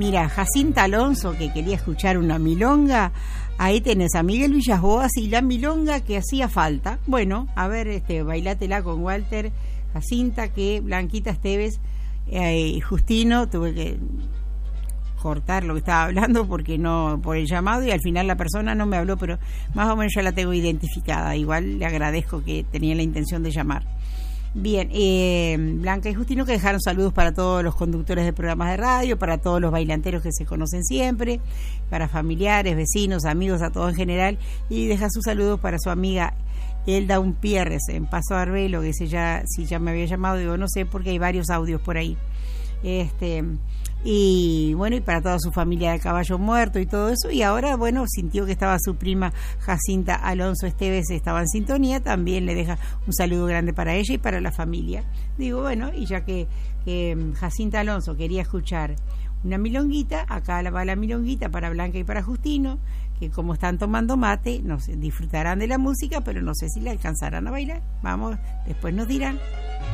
Mira, Jacinta Alonso, que quería escuchar una milonga, ahí tenés a Miguel Villas-Boas y la milonga que hacía falta. Bueno, a ver, bailátela con Walter, Jacinta, que Blanquita Esteves y Justino, tuve que cortar lo que estaba hablando porque no, por el llamado, y al final la persona no me habló, pero más o menos ya la tengo identificada. Igual le agradezco que tenía la intención de llamar. Bien, Blanca y Justino, que dejaron saludos para todos los conductores de programas de radio, para todos los bailanteros que se conocen siempre, para familiares, vecinos, amigos, a todos en general, y deja sus saludos para su amiga Elda Umpierres en Paso Arbelo, que si ya me había llamado, digo, no sé, porque hay varios audios por ahí. Y bueno, y para toda su familia de Caballo Muerto y todo eso, y ahora, bueno, sintió que estaba su prima Jacinta Alonso Esteves, estaba en sintonía, también le deja un saludo grande para ella y para la familia. Digo, bueno, y ya que Jacinta Alonso quería escuchar una milonguita, acá va la milonguita para Blanca y para Justino, que como están tomando mate, disfrutarán de la música, pero no sé si le alcanzarán a bailar. Vamos, después nos dirán.